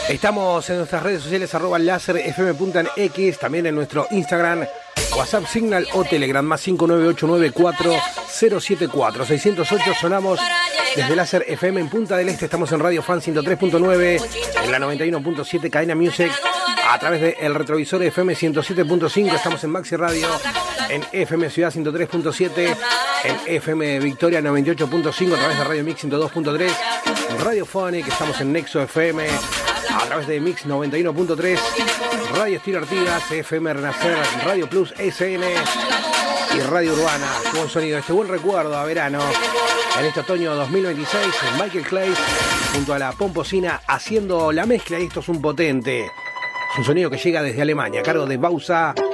Estamos en nuestras redes sociales, @láserfm Punta en X, también en nuestro Instagram, WhatsApp, Signal o Telegram, más 59894-074-608. Sonamos desde Láser FM en Punta del Este. Estamos en Radio Fan 103.9, en la 91.7 Cadena Music, a través de El Retrovisor FM 107.5. Estamos en Maxi Radio, en FM Ciudad 103.7, en FM Victoria 98.5, a través de Radio Mix 102.3, en Radio Phonic, estamos en Nexo FM, a través de Mix 91.3, Radio Estilo Artigas, FM Renacer, Radio Plus SN y Radio Urbana. Buen sonido, este buen recuerdo a verano en este otoño 2026. Michael Clay junto a la Pomposina haciendo la mezcla, y esto es un potente. Es un sonido que llega desde Alemania, a cargo de Bausa